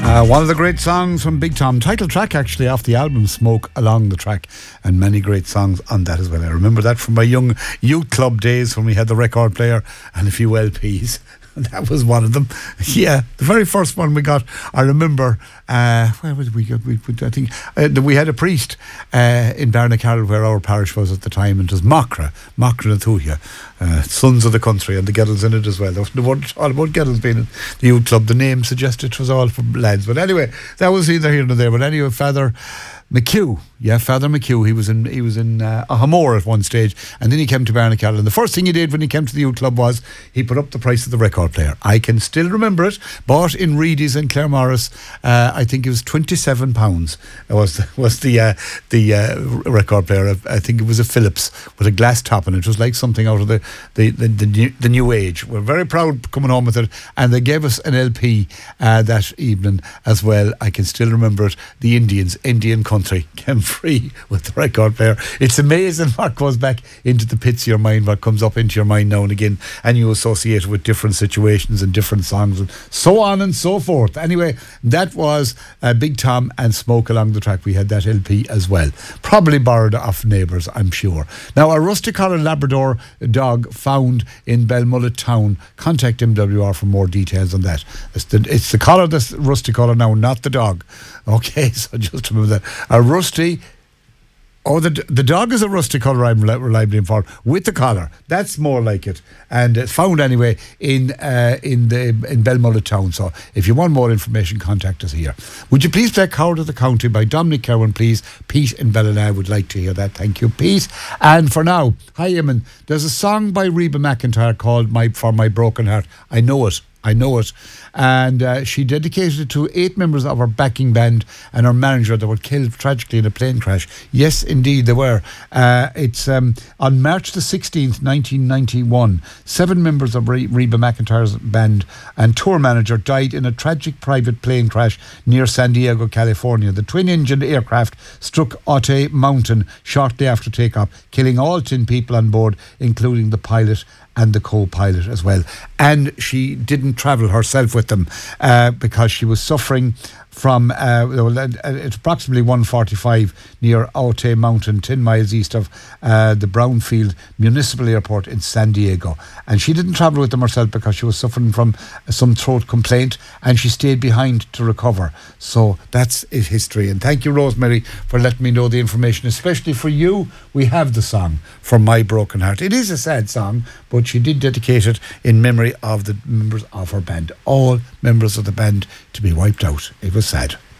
One of the great songs from Big Tom, title track actually off the album Smoke Along the Track, and many great songs on that as well. I remember that from my young youth club days when we had the record player and a few LPs. That was one of them. Yeah, the very first one we got, I remember, where was we got? I think we had a priest in Barnacarroll, where our parish was at the time, and it was Machra na Thuja, Sons of the Country, and the Gettles in it as well. There wasn't all about Gettles being in the youth club. The name suggested it was all for lads. But anyway, that was either here nor there. But anyway, Father McHugh, Father McHugh, he was in Ahamore at one stage, and then he came to Barnacarroll, and the first thing he did when he came to the youth club was he put up the price of the record player. I can still remember it, bought in Reedy's in Claremorris. I think it was £27 was the record player. I think it was a Philips with a glass top, and it was like something out of the new age. We're very proud coming home with it, and they gave us an LP that evening as well. I can still remember it. The Indian Country came free with the record player. It's amazing what goes back into the pits of your mind, what comes up into your mind now and again, and you associate it with different situations and different songs and so on and so forth. Anyway, that was Big Tom and Smoke Along the Track. We had that LP as well, probably borrowed off neighbours, I'm sure. Now, a rusty collar Labrador dog found in Belmullet town. Contact MWR for more details on that. It's the collar, this rusty collar now, not the dog. Okay, so just remember that. A rusty, the dog is a rusty collar, I'm reliably informed, with the collar. That's more like it. And it's found anyway in Belmullet town. So if you want more information, contact us here. Would you please play Coward of the County by Dominic Cowan, please? Pete in Ballina would like to hear that. Thank you, Pete. And for now, hi Eamon, there's a song by Reba McEntire called For My Broken Heart. I know it. And she dedicated it to 8 members of her backing band and her manager that were killed tragically in a plane crash. Yes, indeed, they were. It's on March the 16th, 1991. 7 members of Reba McEntire's band and tour manager died in a tragic private plane crash near San Diego, California. The twin-engined aircraft struck Otay Mountain shortly after takeoff, killing all 10 people on board, including the pilot and the co-pilot as well. And she didn't travel herself with them because she was suffering from it's approximately 1:45 near Otay Mountain, 10 miles east of the Brownfield Municipal Airport in San Diego. And she didn't travel with them herself because she was suffering from some throat complaint, and she stayed behind to recover. So that's history. And thank you, Rosemary, for letting me know the information. Especially for you, we have the song For My Broken Heart. It is a sad song, but she did dedicate it in memory of the members of her band. All members of the band to be wiped out. It was sad.